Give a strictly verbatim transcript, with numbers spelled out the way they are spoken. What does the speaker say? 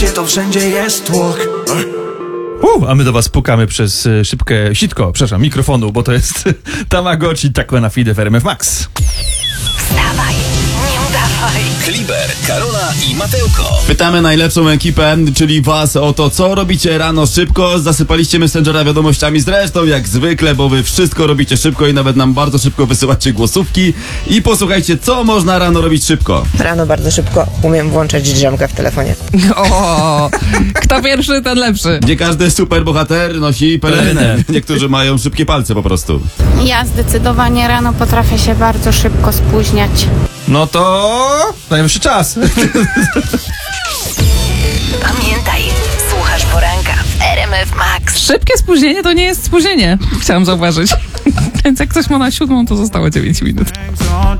mieście to wszędzie jest tłok. Uh, a my do was pukamy przez y, szybkę sitko, przepraszam, mikrofonu, bo to jest Tamagotchi Takue na Fide w R M F Max. Wstawaj, nie udawaj. Kliber, Karola i Matełko. Pytamy najlepszą ekipę, czyli was, o to, co robicie rano szybko. Zasypaliście Messengera wiadomościami, zresztą jak zwykle, bo wy wszystko robicie szybko i nawet nam bardzo szybko wysyłacie głosówki. I posłuchajcie, co można rano robić szybko. Rano bardzo szybko umiem włączać drzemkę w telefonie. O, kto pierwszy, ten lepszy. Gdzie każdy superbohater nosi pelerynę. Pelerynę. Niektórzy mają szybkie palce po prostu. Ja zdecydowanie rano potrafię się bardzo szybko spóźniać. No to najwyższy czas. Pamiętaj, słuchasz poranka w R M F Max. Szybkie spóźnienie to nie jest spóźnienie, chciałam zauważyć. Więc jak ktoś ma na siódmą, to zostało dziewięć minut.